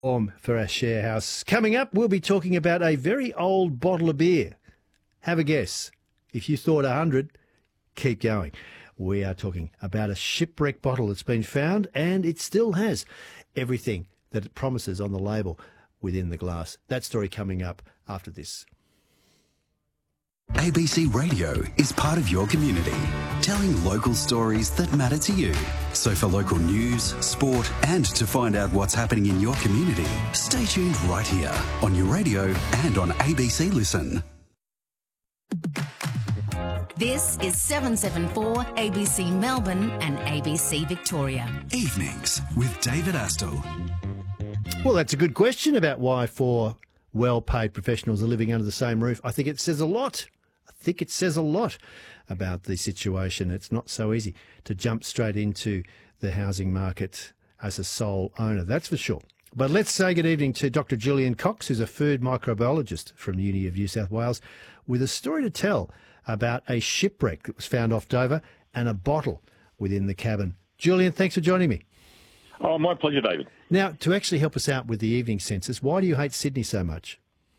For our share house. Coming up, we'll be talking about a very old bottle of beer. Have a guess. If you thought 100, keep going. We are talking about a shipwreck bottle that's been found, and it still has everything that it promises on the label within the glass. That story coming up after this. ABC Radio is part of your community, telling local stories that matter to you. So for local news, sport, and to find out what's happening in your community, stay tuned right here on your radio and on ABC Listen. This is 774 ABC Melbourne and ABC Victoria. Evenings with David Astle. Well, that's a good question about why four well-paid professionals are living under the same roof. I think it says a lot. About the situation. It's not so easy to jump straight into the housing market as a sole owner, that's for sure. But let's say good evening to Dr. Julian Cox, who's a food microbiologist from the Uni of New South Wales, with a story to tell about a shipwreck that was found off Dover and a bottle within the cabin. Julian, thanks for joining me. Oh, my pleasure, David. Now, to actually help us out with the evening census, why do you hate Sydney so much?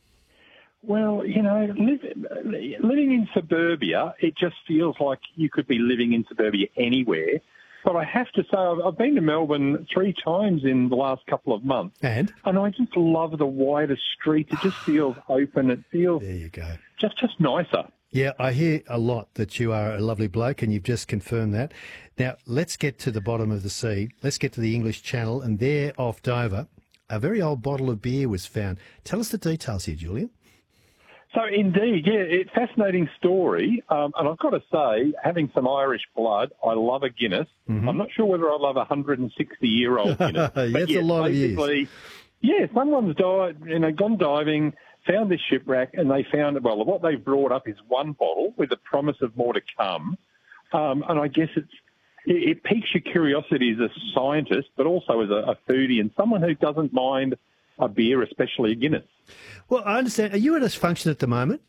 Well, you know, living in suburbia, it just feels like you could be living in suburbia anywhere. But I have to say, I've been to Melbourne 3 times in the last couple of months. And I just love the wider streets. It just feels open. It feels there you go. Just nicer. Yeah, I hear a lot that you are a lovely bloke, and you've just confirmed that. Now, let's get to the bottom of the sea. Let's get to the English Channel, and there off Dover, a very old bottle of beer was found. Tell us the details here, Julian. So indeed, yeah, it's a fascinating story. And I've got to say, having some Irish blood, I love a Guinness. Mm-hmm. I'm not sure whether I love a 160-year-old Guinness. That's a lot of years. Yeah, someone's died, gone diving, found this shipwreck, and they found, well, what they've brought up is one bottle with a promise of more to come. And I guess it piques your curiosity as a scientist, but also as a foodie and someone who doesn't mind a beer, especially a Guinness. Well, I understand. Are you at a function at the moment?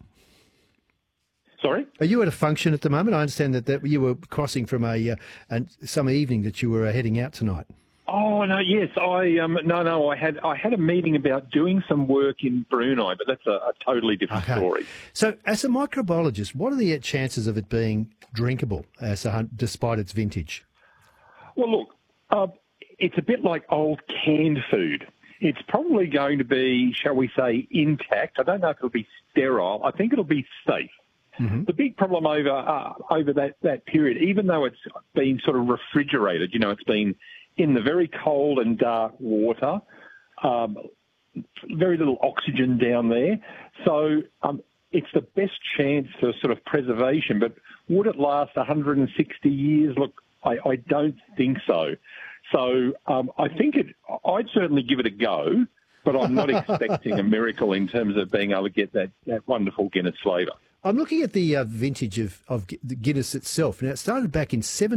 Sorry? Are you at a function at the moment? I understand that you were crossing from a summer evening that you were heading out tonight. Oh, no, yes. I had a meeting about doing some work in Brunei, but that's a totally different story. So as a microbiologist, what are the chances of it being drinkable despite its vintage? Well, look, it's a bit like old canned food. It's probably going to be, shall we say, intact. I don't know if it'll be sterile. I think it'll be safe. Mm-hmm. The big problem over that period, even though it's been sort of refrigerated, it's been in the very cold and dark water, very little oxygen down there. So it's the best chance for sort of preservation. But would it last 160 years? Look, I don't think so. So I think I'd certainly give it a go, but I'm not expecting a miracle in terms of being able to get that wonderful Guinness flavour. I'm looking at the vintage of the Guinness itself. Now, it started back in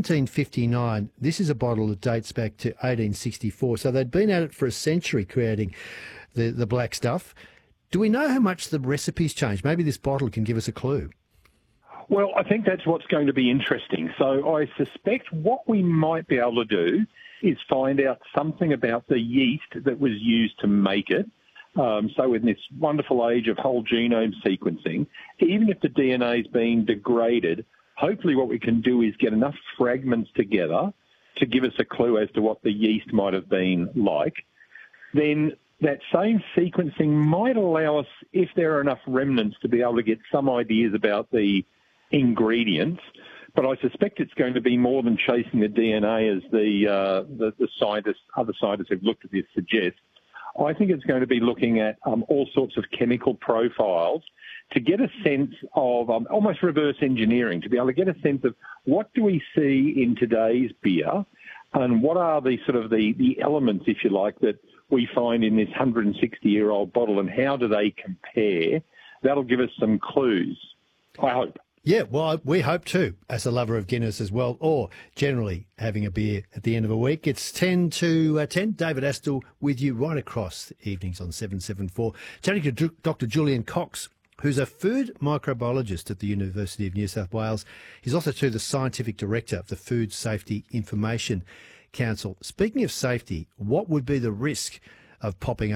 1759. This is a bottle that dates back to 1864. So they'd been at it for a century creating the black stuff. Do we know how much the recipe's changed? Maybe this bottle can give us a clue. Well, I think that's what's going to be interesting. So I suspect what we might be able to do is find out something about the yeast that was used to make it. So in this wonderful age of whole genome sequencing, even if the DNA is being degraded, hopefully what we can do is get enough fragments together to give us a clue as to what the yeast might have been like. Then that same sequencing might allow us, if there are enough remnants, to be able to get some ideas about the ingredients. But I suspect it's going to be more than chasing the DNA, as the scientists, other scientists who've looked at this suggest. I think it's going to be looking at all sorts of chemical profiles to get a sense of almost reverse engineering, to be able to get a sense of what do we see in today's beer and what are the sort of the elements, if you like, that we find in this 160-year-old bottle and how do they compare. That'll give us some clues, I hope. Yeah, well, we hope too, as a lover of Guinness as well, or generally having a beer at the end of a week. It's 10 to 10. David Astle with you right across the evenings on 774. Chatting to Dr. Julian Cox, who's a food microbiologist at the University of New South Wales. He's also too the scientific director of the Food Safety Information Council. Speaking of safety, what would be the risk of popping